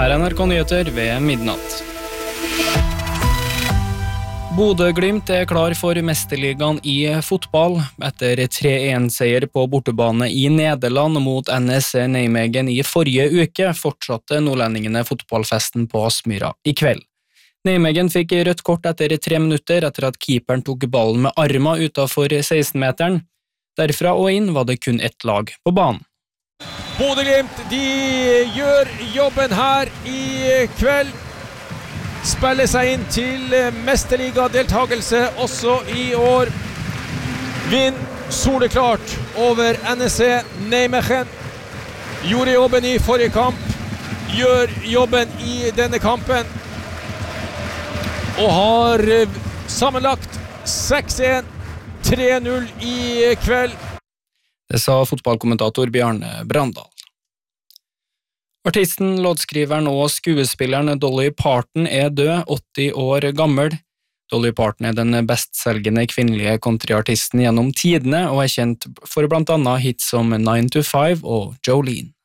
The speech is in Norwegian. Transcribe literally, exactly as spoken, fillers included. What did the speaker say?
Her er N R K Nyheter ved midnatt. Bodø/Glimt er klar for mesterligaen i fotball. Etter tre en-seier på bortebane i Nederland mot N S C Nijmegen i forrige uke, fortsatte nordlendingene fotballfesten på Aspmyra i kveld. Nijmegen fikk rødt kort etter tre minutter etter at keeperen tok ballen med armen utenfor seksten-meteren. Derfra og inn var det kun ett lag på banen. Bodø/Glimt, de gjør jobben her i kveld. Spiller seg inn til mesterliga-deltagelse også i år. Vinn soleklart over N S C Nijmegen. Gjorde jobben i forrige kamp, gjør jobben i denne kampen. Og har sammenlagt seks en, tre null i kveld. Det sa fotballkommentator Bjarne Brandal. Artisten, låtskriveren og skuespilleren Dolly Parton er død, åtti år gammel. Dolly Parton er den bestselgende kvinnelige countryartisten gjennom tidene og er kjent for blant annet hits som nine to five og Jolene.